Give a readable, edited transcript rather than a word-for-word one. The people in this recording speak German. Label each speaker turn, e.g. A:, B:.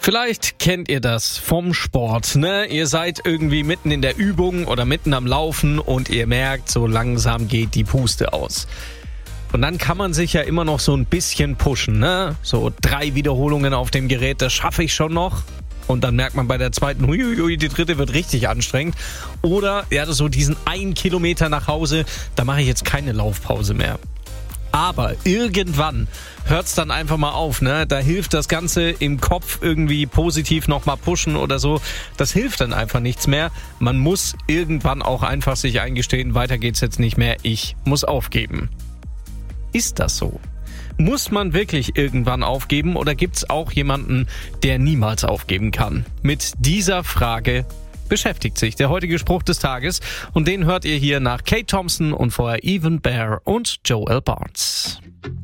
A: Vielleicht kennt ihr das vom Sport, ne? Ihr seid irgendwie mitten in der Übung oder mitten am Laufen und ihr merkt, so langsam geht die Puste aus. Und dann kann man sich ja immer noch so ein bisschen pushen, ne? So 3 Wiederholungen auf dem Gerät, das schaffe ich schon noch. Und dann merkt man bei der zweiten, huiuiui, die dritte wird richtig anstrengend. Oder ja, so diesen 1 Kilometer nach Hause, da mache ich jetzt keine Laufpause mehr. Aber irgendwann hört's dann einfach mal auf, ne? Da hilft das Ganze im Kopf irgendwie positiv nochmal pushen oder so. Das hilft dann einfach nichts mehr. Man muss irgendwann auch einfach sich eingestehen, weiter geht's jetzt nicht mehr, ich muss aufgeben. Ist das so? Muss man wirklich irgendwann aufgeben oder gibt's auch jemanden, der niemals aufgeben kann? Mit dieser Frage beschäftigt sich der heutige Spruch des Tages und den hört ihr hier nach Kate Thompson und vorher Evan Bear und Joel Barnes.